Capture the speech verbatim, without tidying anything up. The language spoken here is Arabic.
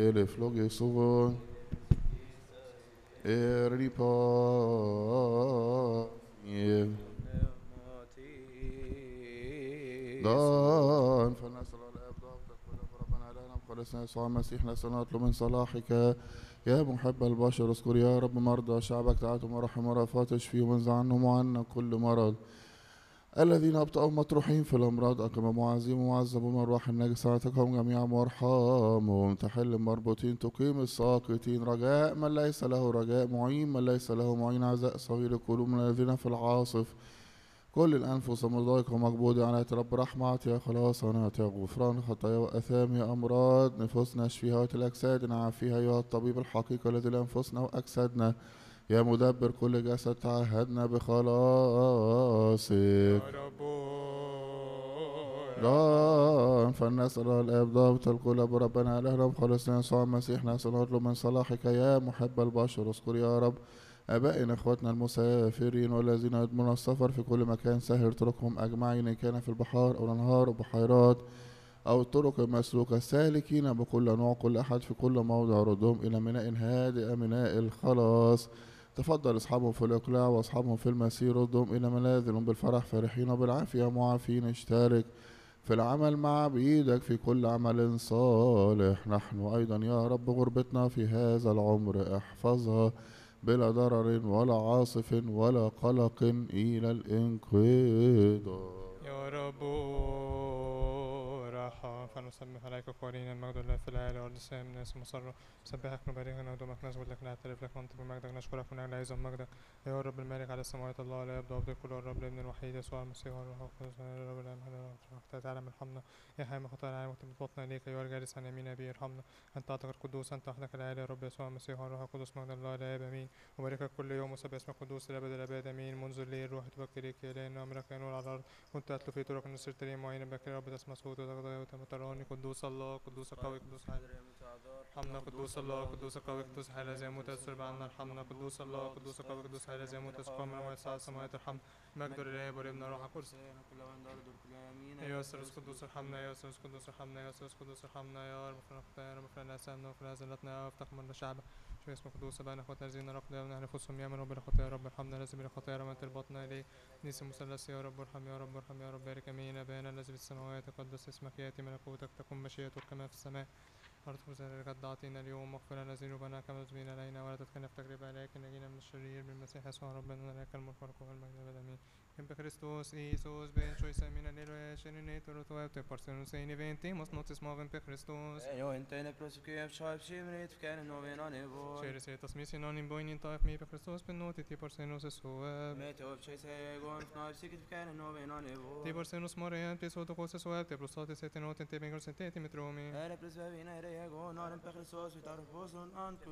eleflogeson eripanie ضان فلنسأل الآب ضابط الكل ربنا إلهنا بخلصنا يسوع المسيح نسأل نطلب من صلاحك يا محب البشر اذكر يا رب مرضى شعبك تعاتهم ورحم ورأفات اشفيهم وانزع عنهم وعنا كل مرض الذين أبطأوا مطروحين في الأمراض أكرم معازيم ومعذبون من الروح النجسة اعتقهم جميعا وارحمهم تحل المربوطين تقيم الساقطين رجاء من ليس له رجاء معين من ليس له معين عزاء صغير القلوب من الذين في العاصف كل الأنفس المضايقة ومقبوضة على رب رحمة يا خلاص ونعت يا غفران خطايا وأثام يا أمراض نفوسنا اشفيها والأجساد نعافيها أيها الطبيب الحقيقي الذي لأنفسنا وأجسادنا يا مدبر كل جسد تعهدنا بخلاصك يا رب لا فلنسأل الآب ضابط الكل بربنا إلهنا بخلصنا يسوع المسيح نسأل نطلب من صلاحك يا محب البشر اذكر يا رب أبائنا إخواتنا المسافرين والذين يدمون السفر في كل مكان سهر طرقهم أجمعين إن كان في البحار أو الأنهار أو بحيرات أو الطرق المسلوكة السالكين بكل نوع كل أحد في كل موضع ردهم إلى ميناء هادئ ميناء الخلاص تفضل أصحابهم في الإقلاع وأصحابهم في المسير ردهم إلى ملاذهم بالفرح فرحين وبالعافية معافين اشترك في العمل مع بإيدك في كل عمل صالح نحن أيضا يا رب غربتنا في هذا العمر احفظها بلا ضرر ولا عاصف ولا قلق إلى الانقضاء يا رب راحة فنسبح عليك قوانين المجد لله في العالي واللسان من الناس مصر نسبحك نباركك نهدمك نسجد لك نعترف لك ننطق بمجدك نشكرك من أجل عز مجدك يا رب الملك على السماوات الله لا يبدأ بكل كل الرب الابن الوحيد يسوع المسيح والروح القدس يا رب العالمين حتى تعلم ارحمنا يا حامي خطايا العالم وتمت بطنا إليك أيها الجالس عن يمين أبي ارحمنا أنت أعتقد القدوس أنت وحدك العالي يا رب يسوع المسيح والروح القدس مجد الله لا يب أمين وباركك كل يوم وسبح اسمك قدوس الأبد الأبد أمين منذ الليل روح تبكي ليك لأن أمرك ينور على الأرض كنت أتلو في طرق النصر تريم معين بكر رب تسمع صوت وتغضى وتمتراني قدوس الله قدوس القوي قدوس حي ارحمنا قدوس الله قدوس القوي قدوس حي الذي يموت يسر عنا ارحمنا قدوس الله قدوس القوي قدوس حي الذي يموت يسقى من ويسعى السماوات ارحمنا مجد لله والابن روح القدس يا سرس قدوس ارحمنا يا سرس قدوس ارحمنا يا سرس قدوس ارحمنا يا رب اغفر خطايانا واغفر لنا اسامنا واغفر لنا زلتنا وافتح من شعبك شو اسمك قدوس بين اخواتنا الذين رقنا ونحن نفوسهم يامن وبلا خطايا يا رب ارحمنا الذي بلا خطايا رمى تربطنا اليه نيس المثلث يا رب ارحم يا رب ارحم يا رب بارك امين ابانا الذي في السماوات تقدس اسمك ياتي ملكوتك تكن مشيئتك كما في السماء أرض خبزنا الغد أعطينا اليوم واغفر لنا ذنوبنا كما تذنبنا علينا ولا تدخلنا في تجربة لكن نجينا من الشرير بالمسيح يسوع ربنا لك الملك والقوة والمجد آمين. En Kristus Jesus ben choice mina nero eshenine toro to te parsen sen eventi mos notis moven pe Kristus. Jo inte ne prosukev shaib shimrit kan no vena nevo. Chere se tas misi non in boinin taif mi pe Kristus ben noti ti parsenos so. Mete of chese gon fnar sikit kan no vena nevo. Ti parsenos morian te so to cose so te prostate se te noten te ben senteti metromi. Ere presvevina ere gon on pe Kristus vitar poson an